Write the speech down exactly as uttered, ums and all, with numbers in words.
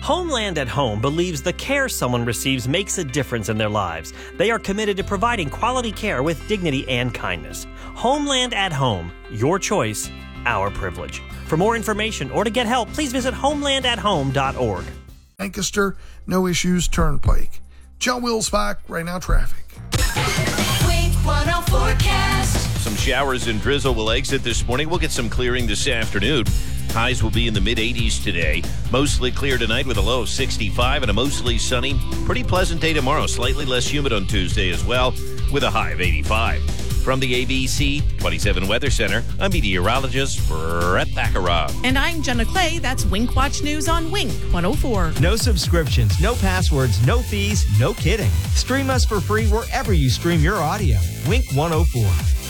Homeland at Home believes the care someone receives makes a difference in their lives. They are committed to providing quality care with dignity and kindness. Homeland at Home, your choice, our privilege. For more information or to get help, please visit homeland at home dot org. Lancaster, No Issues Turnpike. John Wills back, right now traffic. Wink one oh forecast. Some showers and drizzle will exit this morning. We'll get some clearing this afternoon. Highs will be in the mid eighties today. Mostly clear tonight with a low of sixty-five and a mostly sunny, pretty pleasant day tomorrow. Slightly less humid on Tuesday as well with a high of eighty-five. From the A B C twenty-seven Weather Center, I'm meteorologist Brett Thakara. And I'm Jenna Clay. That's Wink Watch News on Wink one oh four. No subscriptions, no passwords, no fees, no kidding. Stream us for free wherever you stream your audio. Wink one oh four.